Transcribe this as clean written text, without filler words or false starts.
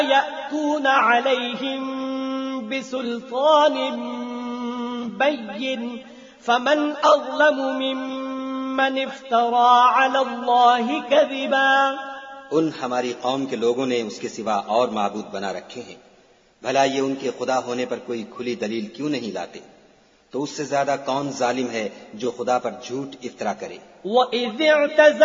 यअतून अलैहिम बिसुल्तानिन बय्यिन फमन अज़लमु मिम्मन इफ्तरा अलल्लाहि कज़िबा। उन हमारी कौम के लोगों ने उसके सिवा और माबूद बना रखे हैं, भला ये उनके खुदा होने पर कोई खुली दलील क्यों नहीं लाते? तो उससे ज्यादा कौन जालिम है जो खुदा पर झूठ इफ्तरा करे।